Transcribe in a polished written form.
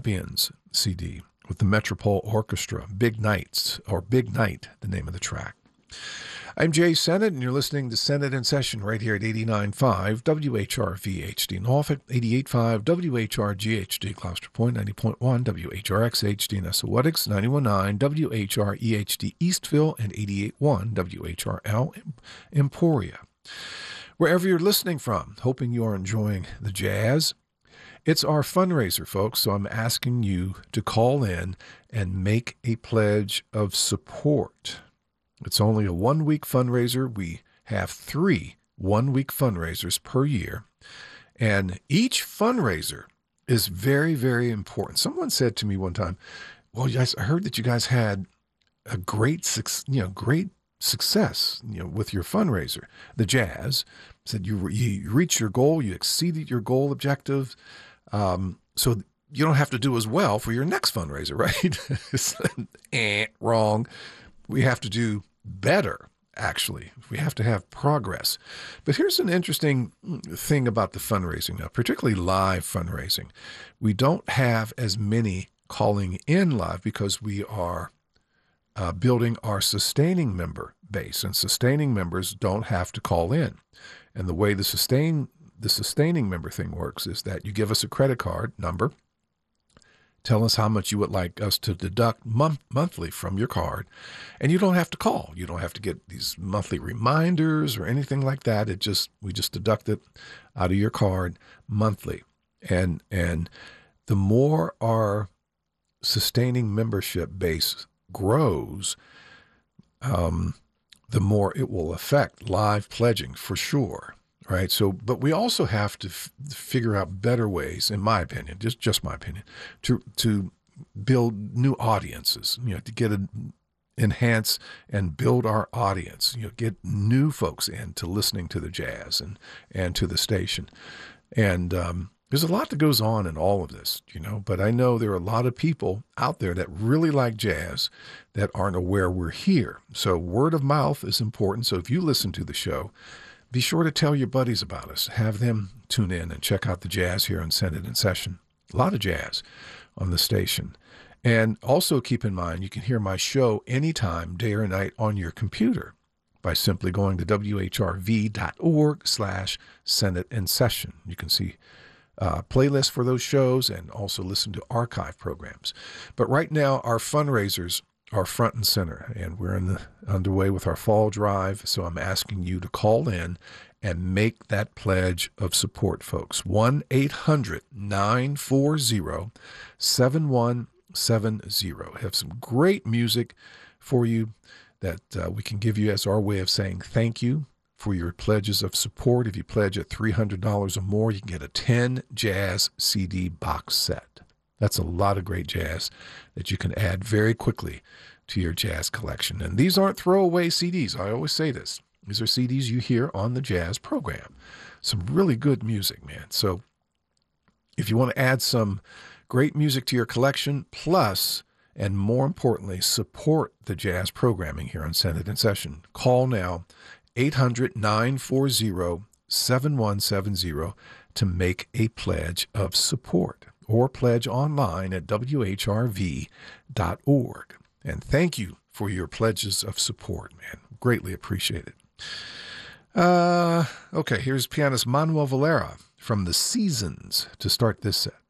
Champions CD with the Metropole Orchestra, Big Nights, or Big Night, the name of the track. I'm Jay Sennett, and you're listening to Sennett in Session right here at 89.5 WHRV-HD Norfolk, 88.5 WHRG-HD Gloucester Point, 90.1 WHRX-HD Nessawatix, 91.9 WHRE-HD Eastville, and 88.1 WHRL Emporia. Wherever you're listening from, hoping you are enjoying the jazz. It's our fundraiser, folks, so I'm asking you to call in and make a pledge of support. It's only a one-week fundraiser. We have 3 one-week fundraisers per year, and each fundraiser is very, very important. Someone said to me one time, well, guys, I heard that you guys had a great success, with your fundraiser. The Jazz said you reached your goal, you exceeded your goal objective, so you don't have to do as well for your next fundraiser, right? Wrong. We have to do better, actually. We have to have progress. But here's an interesting thing about the fundraising now, particularly live fundraising. We don't have as many calling in live because we are building our sustaining member base, and sustaining members don't have to call in. And the way the sustaining member thing works is that you give us a credit card number, tell us how much you would like us to deduct monthly from your card, and you don't have to call. You don't have to get these monthly reminders or anything like that. We just deduct it out of your card monthly. And the more our sustaining membership base grows, the more it will affect live pledging for sure. Right. So, but we also have to figure out better ways, in my opinion, just my opinion, to build new audiences, to enhance and build our audience, get new folks into listening to the jazz and to the station. And there's a lot that goes on in all of this, but I know there are a lot of people out there that really like jazz that aren't aware we're here. So word of mouth is important. So if you listen to the show, be sure to tell your buddies about us. Have them tune in and check out the jazz here on Sennett in Session. A lot of jazz on the station. And also keep in mind, you can hear my show anytime, day or night, on your computer by simply going to whrv.org/Sennett in Session. You can see playlists for those shows and also listen to archive programs. But right now, our fundraisers are front and center, and we're underway with our fall drive. So I'm asking you to call in and make that pledge of support, folks. 1-800-940-7170. I have some great music for you that we can give you as our way of saying thank you for your pledges of support. If you pledge at $300 or more, you can get a 10 jazz CD box set. That's a lot of great jazz that you can add very quickly to your jazz collection. And these aren't throwaway CDs. I always say this. These are CDs you hear on the jazz program. Some really good music, man. So if you want to add some great music to your collection, plus, and more importantly, support the jazz programming here on Sennett in Session, call now 800-940-7170 to make a pledge of support, or pledge online at whrv.org. And thank you for your pledges of support, man. Greatly appreciate it. Okay, here's pianist Manuel Valera from The Seasons to start this set.